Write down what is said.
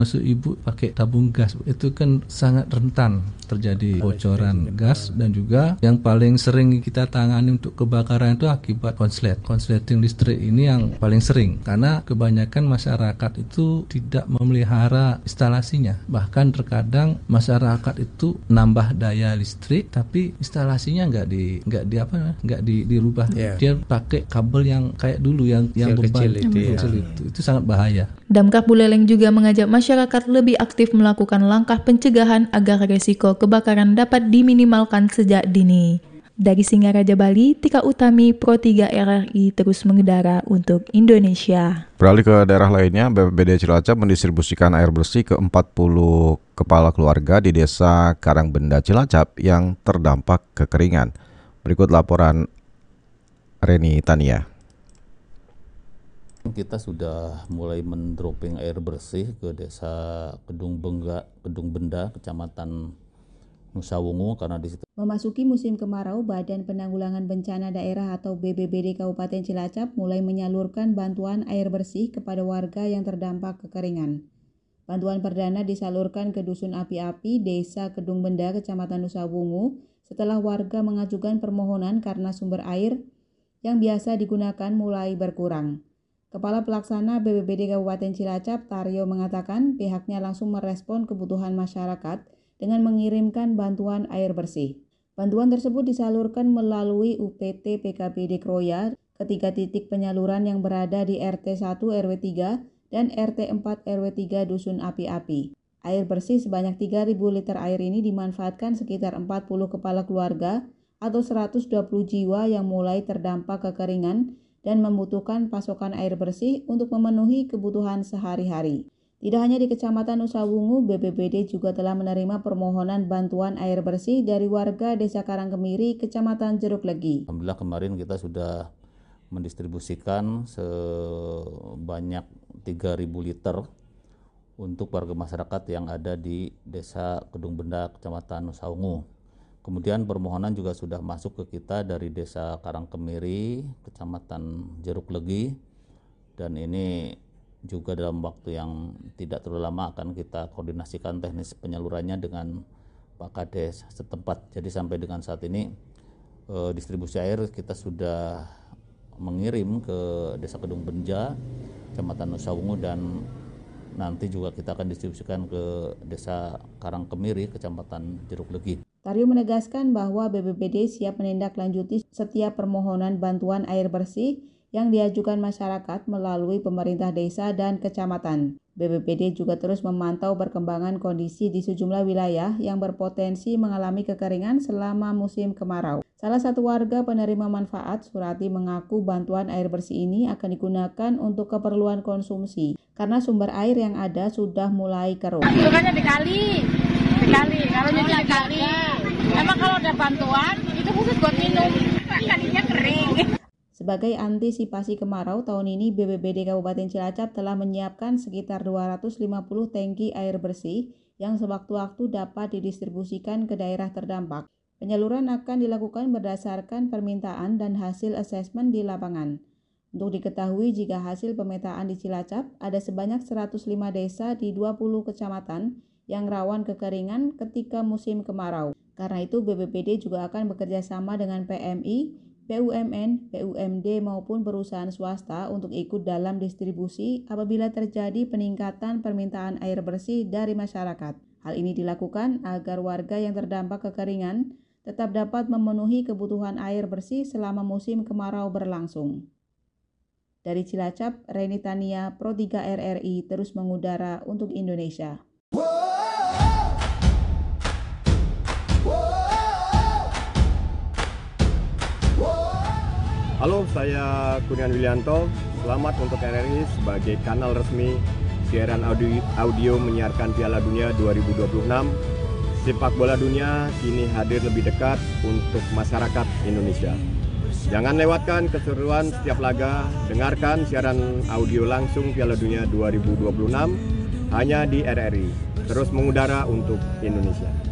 Maksud ibu pakai tabung gas, itu kan sangat rentan terjadi bocoran gas, dan juga yang paling sering kita tangani untuk kebakaran itu akibat konsleting listrik ini yang paling sering, karena kebanyakan masyarakat itu tidak memelihara instalasinya. Bahkan terkadang masyarakat itu nambah daya listrik tapi instalasinya nggak dirubah. Dia pakai kabel yang kayak dulu yang beban kecil itu sangat bahaya. Damkar Buleleng juga mengajak masyarakat lebih aktif melakukan langkah pencegahan agar resiko kebakaran dapat diminimalkan sejak dini. Dari Singaraja, Bali, Tika Utami, Pro 3 RRI terus mengudara untuk Indonesia. Beralih ke daerah lainnya, BPBD Cilacap mendistribusikan air bersih ke 40 kepala keluarga di Desa Karangbenda Cilacap yang terdampak kekeringan. Berikut laporan Reni Tania. Kita sudah mulai mendroping air bersih ke Desa Kedung Benda, Kecamatan Nusa Wungu, karena di situ. Memasuki musim kemarau, Badan Penanggulangan Bencana Daerah atau BPBD Kabupaten Cilacap mulai menyalurkan bantuan air bersih kepada warga yang terdampak kekeringan. Bantuan perdana disalurkan ke Dusun Api-Api, Desa Kedung Benda, Kecamatan Nusa Wungu, setelah warga mengajukan permohonan karena sumber air yang biasa digunakan mulai berkurang. Kepala Pelaksana BPBD Kabupaten Cilacap, Taryo, mengatakan pihaknya langsung merespon kebutuhan masyarakat dengan mengirimkan bantuan air bersih. Bantuan tersebut disalurkan melalui UPT PKPD Kroya ke 3 titik penyaluran yang berada di RT 1 RW 3 dan RT 4 RW 3 Dusun Api-Api. Air bersih sebanyak 3.000 liter air ini dimanfaatkan sekitar 40 kepala keluarga atau 120 jiwa yang mulai terdampak kekeringan dan membutuhkan pasokan air bersih untuk memenuhi kebutuhan sehari-hari. Tidak hanya di Kecamatan Nusa Wungu, BPBD juga telah menerima permohonan bantuan air bersih dari warga Desa Karangkemiri, Kecamatan Jeruk Legi. Alhamdulillah kemarin kita sudah mendistribusikan sebanyak 3.000 liter untuk warga masyarakat yang ada di Desa Kedung Benda, Kecamatan Nusa Wungu. Kemudian permohonan juga sudah masuk ke kita dari Desa Karangkemiri, Kecamatan Jeruk Legi, dan ini juga dalam waktu yang tidak terlalu lama akan kita koordinasikan teknis penyalurannya dengan Pak Kades setempat. Jadi sampai dengan saat ini distribusi air kita sudah mengirim ke Desa Kedung Benda, Kecamatan Nusa Wungu, dan nanti juga kita akan distribusikan ke Desa Karangkemiri, Kecamatan Jeruk Legi. Taryo menegaskan bahwa BPBD siap menindaklanjuti setiap permohonan bantuan air bersih yang diajukan masyarakat melalui pemerintah desa dan kecamatan. BPBD juga terus memantau perkembangan kondisi di sejumlah wilayah yang berpotensi mengalami kekeringan selama musim kemarau. Salah satu warga penerima manfaat, Surati, mengaku bantuan air bersih ini akan digunakan untuk keperluan konsumsi karena sumber air yang ada sudah mulai keruh. Bukannya dikali, kalau nyuci dikali. Emang kalau ada bantuan itu khusus buat minum, kalinya kering. Sebagai antisipasi kemarau, tahun ini BPBD Kabupaten Cilacap telah menyiapkan sekitar 250 tangki air bersih yang sewaktu-waktu dapat didistribusikan ke daerah terdampak. Penyaluran akan dilakukan berdasarkan permintaan dan hasil asesmen di lapangan. Untuk diketahui, jika hasil pemetaan di Cilacap, ada sebanyak 105 desa di 20 kecamatan yang rawan kekeringan ketika musim kemarau. Karena itu, BPBD juga akan bekerja sama dengan PMI, BUMN, BUMD maupun perusahaan swasta untuk ikut dalam distribusi apabila terjadi peningkatan permintaan air bersih dari masyarakat. Hal ini dilakukan agar warga yang terdampak kekeringan tetap dapat memenuhi kebutuhan air bersih selama musim kemarau berlangsung. Dari Cilacap, Reni Tania, Pro 3 RRI terus mengudara untuk Indonesia. Halo, saya Kurnian Wilianto. Selamat untuk RRI sebagai kanal resmi siaran audio menyiarkan Piala Dunia 2026. Sepak bola dunia kini hadir lebih dekat untuk masyarakat Indonesia. Jangan lewatkan keseruan setiap laga. Dengarkan siaran audio langsung Piala Dunia 2026 hanya di RRI. Terus mengudara untuk Indonesia.